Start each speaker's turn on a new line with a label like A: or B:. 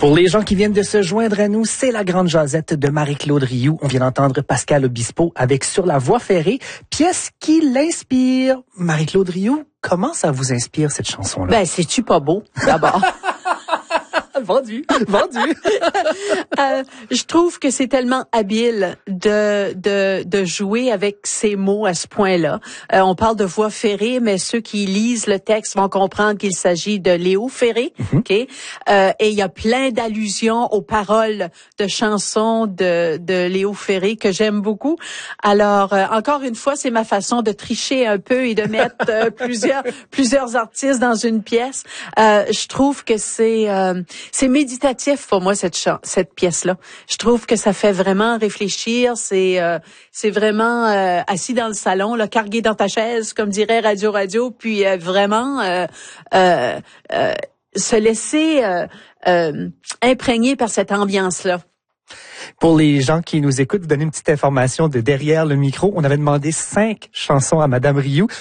A: Pour les gens qui viennent de se joindre à nous, c'est la grande jasette de Marie-Claude Rioux. On vient d'entendre Pascal Obispo avec Sur la voie ferrée, pièce qui l'inspire. Marie-Claude Rioux, comment ça vous inspire cette chanson-là?
B: Ben, c'est-tu pas beau, d'abord?
A: Vendu.
B: Je trouve que c'est tellement habile de jouer avec ces mots à ce point-là. On parle de voie ferrée, mais ceux qui lisent le texte vont comprendre qu'il s'agit de Léo Ferré. OK? Et il y a plein d'allusions aux paroles de chansons de Léo Ferré que j'aime beaucoup. Alors, encore une fois, c'est ma façon de tricher un peu et de mettre plusieurs artistes dans une pièce. Je trouve que c'est méditatif pour moi cette pièce-là. Je trouve que ça fait vraiment réfléchir. C'est vraiment assis dans le salon, là, cargué dans ta chaise, comme dirait Radio, puis vraiment se laisser imprégner par cette ambiance-là.
A: Pour les gens qui nous écoutent, vous donner une petite information de derrière le micro. On avait demandé 5 chansons à Madame Rioux.